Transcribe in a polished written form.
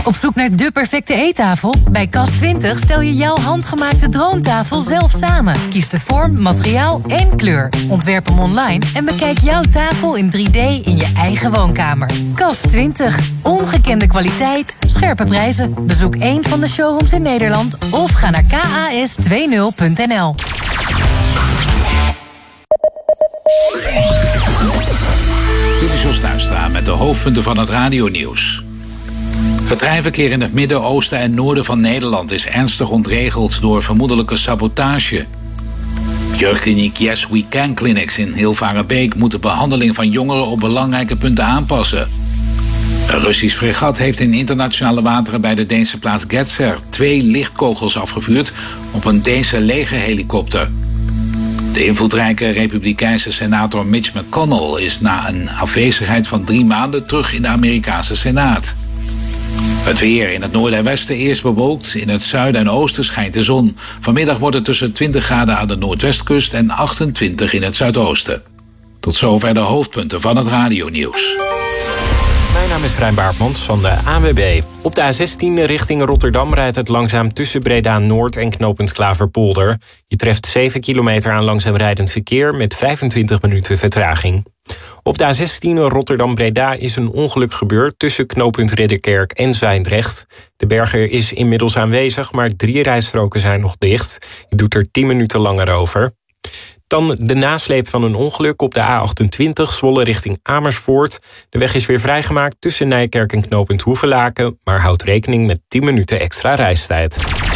Op zoek naar de perfecte eettafel? Bij Cas20 stel je jouw handgemaakte droomtafel zelf samen. Kies de vorm, materiaal en kleur. Ontwerp hem online en bekijk jouw tafel in 3D in je eigen woonkamer. Cas20. Ongekende kwaliteit, scherpe prijzen. Bezoek één van de showrooms in Nederland of ga naar kas20.nl. Dit is Jos Tuinstra met de hoofdpunten van het radionieuws. Het treinverkeer in het midden, oosten en noorden van Nederland is ernstig ontregeld door vermoedelijke sabotage. Jeugdkliniek Yes We Can Clinics in Hilvarenbeek moet de behandeling van jongeren op belangrijke punten aanpassen. Een Russisch fregat heeft in internationale wateren bij de Deense plaats Getzer 2 lichtkogels afgevuurd op een Deense legerhelikopter. De invloedrijke republikeinse senator Mitch McConnell is na een afwezigheid van 3 maanden terug in de Amerikaanse Senaat. Het weer in het noorden en westen eerst bewolkt. In het zuiden en oosten schijnt de zon. Vanmiddag wordt het tussen 20 graden aan de noordwestkust en 28 in het zuidoosten. Tot zover de hoofdpunten van het radionieuws. Mijn naam is Rijn Baartmans van de ANWB. Op de A16 richting Rotterdam rijdt het langzaam tussen Breda Noord en knooppunt Klaverpolder. Je treft 7 kilometer aan langzaam rijdend verkeer met 25 minuten vertraging. Op de A16 Rotterdam-Breda is een ongeluk gebeurd tussen knooppunt Ridderkerk en Zwijndrecht. De berger is inmiddels aanwezig, maar 3 rijstroken zijn nog dicht. Je doet er 10 minuten langer over. Dan de nasleep van een ongeluk op de A28 Zwolle richting Amersfoort. De weg is weer vrijgemaakt tussen Nijkerk en knooppunt Hoevelaken, maar houd rekening met 10 minuten extra reistijd.